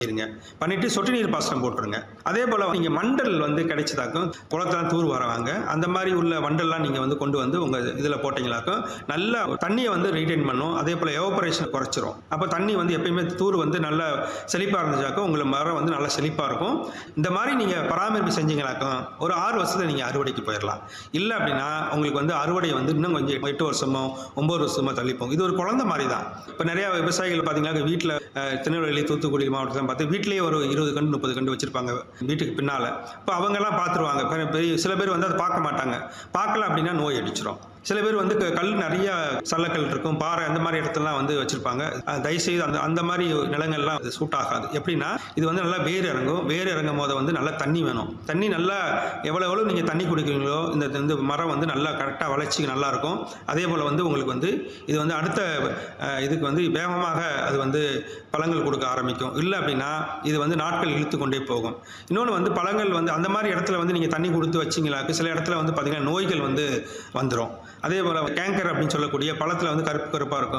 இருங்க. பண்ணிட்டு சொட்டு நீர் பாசனம் போட்டுருங்க. அதே போல நீங்க மண்டல் வந்து கிடைச்சதாக்கும் குளத்தெல்லாம் தூர் வரவாங்க. அந்த மாதிரி உள்ள வண்டல்லாம் நீங்க வந்து கொண்டு வந்து உங்க இதுல போட்டீங்களாக்கும் நல்லா தண்ணியை வந்து ரீடைன் பண்ணும். அதே போல எவாபரேஷன் குறைச்சிரும். அப்ப தண்ணி வந்து எப்பயுமே தூர் வந்து நல்லா செழிப்பா இருந்துச்சாக்கும் உங்களுக்கு மரம் வந்து நல்லா செழிப்பா இருக்கும். இந்த மாதிரி நீங்க பராமரிப்பு செஞ்சீங்களாக்கும் ஒரு 6 வருஷத்துல நீங்க அறுவடைக்கு போயிடலாம். இல்ல அப்படின்னா உங்களுக்கு வந்து அறுவடை வந்து இன்னும் கொஞ்சம் 8 வருஷமோ 9 வருஷமோ தள்ளிப்போம். இது ஒரு குழந்தை மாதிரி தான். இப்ப நிறைய விவசாயிகள் பாத்தீங்கன்னா வீட்டுல திருநெல்வேலி தூத்துக்குடி மாவட்டத்தில் பார்த்து வீட்டிலேயே ஒரு 20 கண்டு 30 கண்டு வச்சிருப்பாங்க வீட்டுக்கு பின்னால. இப்போ அவங்கெல்லாம் பார்த்துருவாங்க. பெரிய சில பேர் வந்து அதை பார்க்க மாட்டாங்க. பார்க்கல அப்படின்னா நோய் அடிச்சிடும். சில பேர் வந்து கல் நிறைய சல்லக்கல் இருக்கும், பாறை அந்த மாதிரி இடத்துலலாம் வந்து வச்சிருப்பாங்க. தயவுசெய்து அந்த அந்த மாதிரி நிலங்கள்லாம் அது சூட் ஆகாது. எப்படின்னா இது வந்து நல்லா வேர் இறங்கும். வேர் இறங்கும் போது வந்து நல்லா தண்ணி வேணும். தண்ணி நல்லா எவ்வளோ நீங்கள் தண்ணி குடிக்கிறீங்களோ இந்த மரம் வந்து நல்லா கரெக்டாக வளர்ச்சி நல்லா இருக்கும். அதே போல் வந்து உங்களுக்கு வந்து இது வந்து அடுத்த இதுக்கு வந்து வேகமாக அது வந்து பழங்கள் கொடுக்க ஆரம்பிக்கும். இல்லை அப்படின்னா இது வந்து நாட்கள் இழுத்து கொண்டே போகும். இன்னொன்று வந்து பழங்கள் வந்து அந்த மாதிரி இடத்துல வந்து நீங்கள் தண்ணி கொடுத்து வச்சிங்களாக்கு சில இடத்துல வந்து பார்த்தீங்கன்னா நோய்கள் வந்து வந்துடும். அதே போல் கேங்கர் அப்படின்னு சொல்லக்கூடிய பழத்தில் வந்து கருப்பு கருப்பாக இருக்கும்.